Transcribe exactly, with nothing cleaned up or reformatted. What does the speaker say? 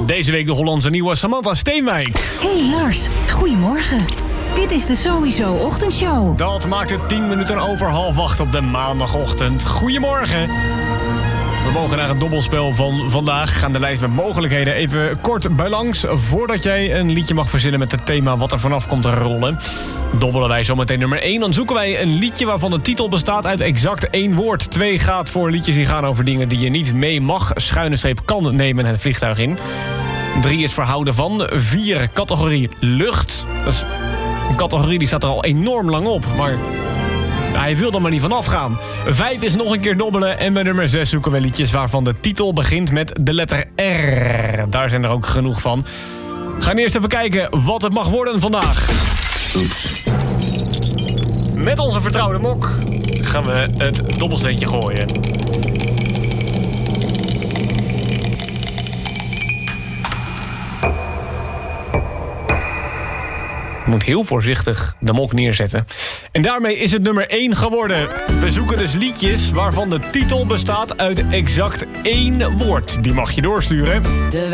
Deze week de Hollandse nieuwe Samantha Steenwijk. Hey Lars, goedemorgen. Dit is de Sowieso Ochtendshow. Dat maakt het tien minuten over half acht op de maandagochtend. Goedemorgen. We mogen naar het dobbelspel van vandaag. Gaan de lijst met mogelijkheden even kort bij langs. Voordat jij een liedje mag verzinnen met het thema wat er vanaf komt te rollen. Dobbelen wij zometeen nummer één. Dan zoeken wij een liedje waarvan de titel bestaat uit exact één woord. twee gaat voor liedjes die gaan over dingen die je niet mee mag. Schuine streep kan nemen het vliegtuig in. drie is verhouden van. vier categorie lucht. Dat is een categorie die staat er al enorm lang op. Maar hij wil er maar niet vanaf gaan. vijf is nog een keer dobbelen. En bij nummer zes zoeken we liedjes waarvan de titel begint met de letter R. Daar zijn er ook genoeg van. We gaan eerst even kijken wat het mag worden vandaag. Oeps. Met onze vertrouwde mok gaan we het dobbelsteentje gooien. Je moet heel voorzichtig de mok neerzetten. En daarmee is het nummer één geworden. We zoeken dus liedjes waarvan de titel bestaat uit exact één woord. Die mag je doorsturen.